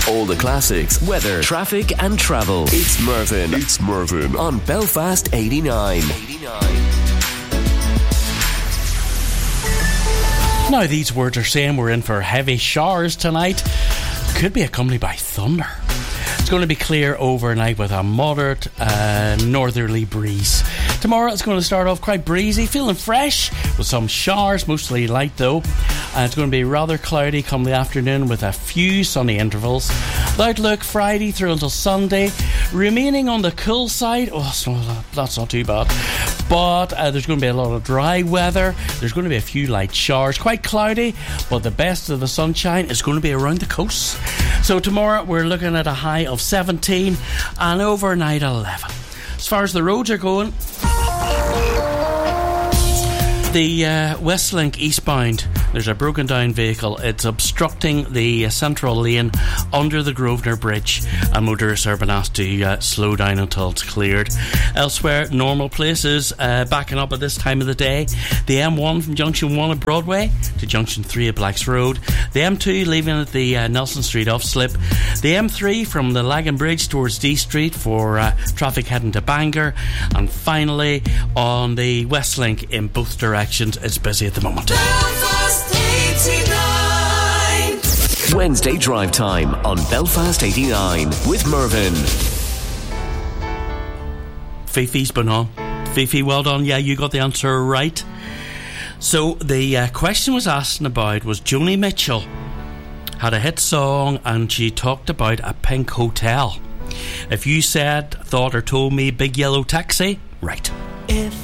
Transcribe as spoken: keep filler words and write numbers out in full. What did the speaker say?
All the classics, weather, traffic and travel. It's Mervyn. It's Mervyn on Belfast eighty-nine. eighty-nine. Now these words are saying we're in for heavy showers tonight. Could be accompanied by thunder. It's going to be clear overnight with a moderate uh, northerly breeze. Tomorrow it's going to start off quite breezy, feeling fresh with some showers, mostly light though. And it's going to be rather cloudy come the afternoon with a few sunny intervals. The outlook Friday through until Sunday, remaining on the cool side. Oh, that's not, that's not too bad. But uh, there's going to be a lot of dry weather. There's going to be a few light showers, quite cloudy, but the best of the sunshine is going to be around the coast. So tomorrow we're looking at a high of seventeen and overnight eleven. As far as the roads are going, the uh, Westlink eastbound, there's a broken down vehicle. It's obstructing the uh, central lane under the Grosvenor Bridge, and motorists are being asked to uh, slow down until it's cleared. Elsewhere, normal places uh, backing up at this time of the day. The M one from Junction one at Broadway to Junction three at Blacks Road. The M two leaving at the uh, Nelson Street off slip. The M three from the Lagan Bridge towards D Street for uh, traffic heading to Bangor. And finally, on the Westlink in both directions, it's busy at the moment. Wednesday drive time on Belfast eighty-nine with Mervyn. Fifi's been on. Fifi, well done. Yeah, you got the answer right. So the uh, question was asking about was Joni Mitchell had a hit song and she talked about a pink hotel. If you said, thought or told me Big Yellow Taxi, right. If